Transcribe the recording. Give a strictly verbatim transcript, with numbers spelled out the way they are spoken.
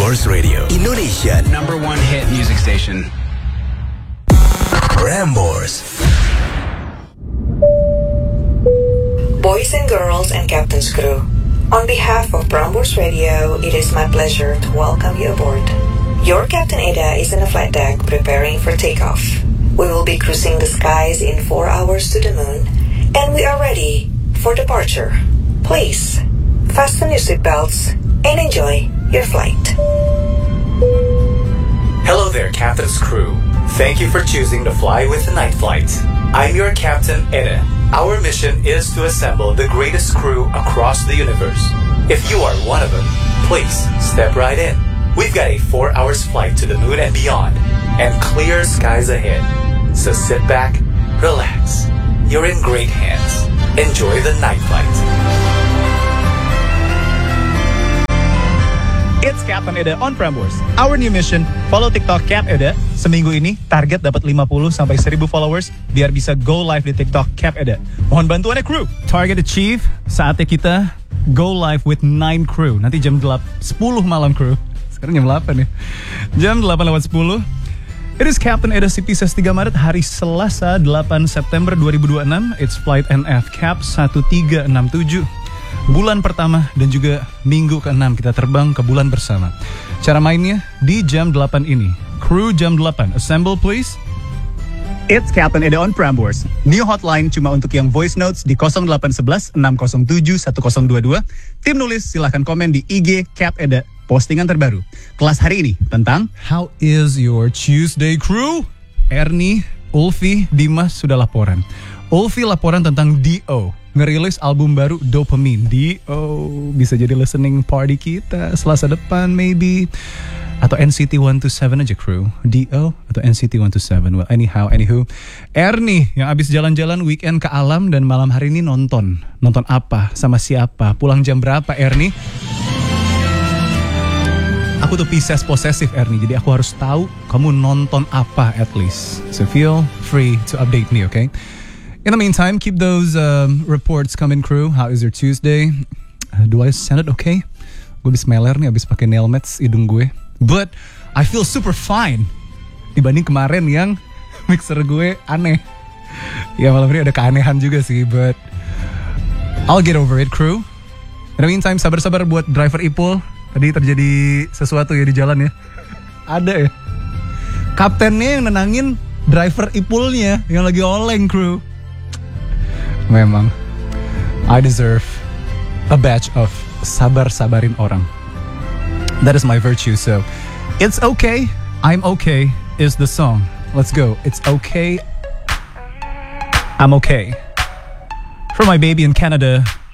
Prambors Radio, Indonesia number one hit music station. Prambors. Boys and girls and captain's crew, on behalf of Prambors Radio, it is my pleasure to welcome you aboard. Your Captain Eda is on the flight deck preparing for takeoff. We will be cruising the skies in four hours to the moon, and we are ready for departure. Please, fasten your seatbelts and enjoy your flight. Hello there, Captain's crew. Thank you for choosing to fly with the night flight. I'm your Captain Eda. Our mission is to assemble the greatest crew across the universe. If you are one of them, please step right in. We've got a four hours flight to the moon and beyond, and clear skies ahead. So sit back, relax. You're in great hands. Enjoy the night flight. It's Captain Eda on Prambors. Our new mission, follow TikTok Cap Eda. Seminggu ini, target dapat lima puluh sampai seribu followers biar bisa go live di TikTok Cap Eda. Mohon bantuannya crew. Target achieve, saatnya kita go live with nine crew. Nanti jam delapan, sepuluh malam crew. Sekarang jam delapan ya. Jam delapan lewat sepuluh. It is Captain Eda C P S tiga Maret, hari Selasa delapan September dua ribu dua puluh enam. It's flight N F Cap satu tiga enam tujuh. Bulan pertama dan juga minggu keenam kita terbang ke bulan bersama. Cara mainnya di jam delapan ini. Crew jam delapan, assemble please. It's Captain Eda on Prambors. New hotline cuma untuk yang voice notes di nol delapan satu satu enam nol tujuh satu nol dua dua. Tim nulis silahkan komen di I G Cap Eda. Postingan terbaru. Kelas hari ini tentang How is your Tuesday crew? Ernie, Ulfi, Dimas sudah laporan. Ulfi laporan tentang D O. Ngerilis album baru Dopamine. D O bisa jadi listening party kita Selasa depan maybe. Atau N C T one two seven aja crew. D O atau N C T one two seven. Well anyhow, anywho. Ernie yang abis jalan-jalan weekend ke alam dan malam hari ini nonton. Nonton apa? Sama siapa? Pulang jam berapa Ernie? Aku tuh Pisces possessive Ernie, jadi aku harus tahu kamu nonton apa at least. So feel free to update me, okay? In the meantime, keep those um, reports coming crew. How is your Tuesday? Uh, do I sound it okay? Gue abis meler nih, abis pakai nail mats hidung gue. But I feel super fine dibanding kemarin yang mixer gue aneh. Ya malam ini ada keanehan juga sih, but I'll get over it crew. In the meantime, sabar-sabar buat driver Ipul. Tadi terjadi sesuatu ya di jalan ya. Ada ya. Kaptennya yang nenangin driver Ipulnya yang lagi oleng crew. Memang I deserve a batch of sabar-sabarin orang. That is my virtue. So it's okay, I'm okay is the song. Let's go. It's okay, I'm okay. For my baby in Canada,